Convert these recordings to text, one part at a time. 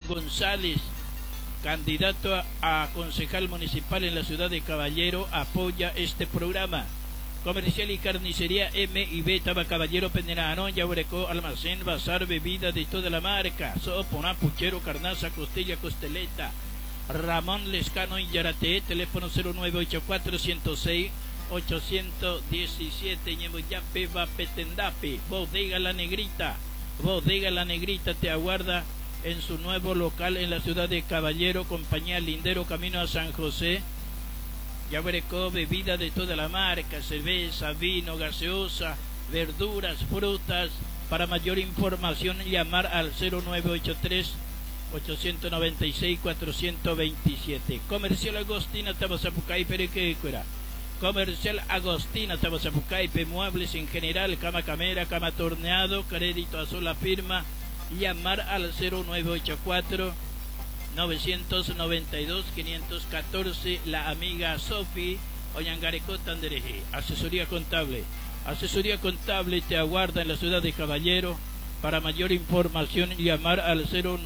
González, candidato a concejal municipal en la ciudad de Caballero, apoya este programa. Comercial y carnicería M&B Taba Caballero Pendenarón, Yaurecó, almacén, bazar, bebida de toda la marca, sopa, puchero, carnaza, costilla, costeleta. Ramón Lescano y Yarate, teléfono 0984-106-817, Ñemoyape, Vapetendape. Bodega La Negrita te aguarda en su nuevo local en la ciudad de Caballero, compañía Lindero, camino a San José. Yaurecó, bebida de toda la marca, cerveza, vino, gaseosa, verduras, frutas. Para mayor información llamar al 0983-896-427. Comercial Agostina Tabasapucay, Perequecuera. Comercial Agostina Tabasapucay, muebles en general, cama camera, cama torneado, crédito a sola firma. Llamar al 0984-992-514. La amiga Sofi Oñangarecó Tandereje. Asesoría contable te aguarda en la ciudad de Caballero. Para mayor información llamar al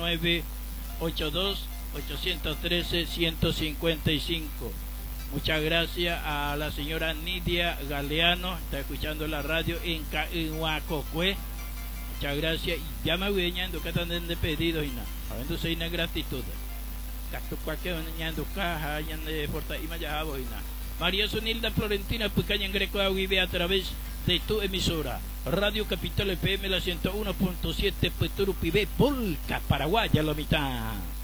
0982-813-155. Muchas gracias a la señora Nidia Galeano, está escuchando la radio en Huacocue. Muchas gracias. Y ya me voy ñando que están de pedidos y nada. Habiendo se una gratitud. Casto cualquier ñando caja, ñando de porta y maya y nada. María Sonilda Florentina Pucaña en Greco vive a través de tu emisora Radio Capital FM la 101.7 Peturu Pibe Polca Paraguay a la mitad.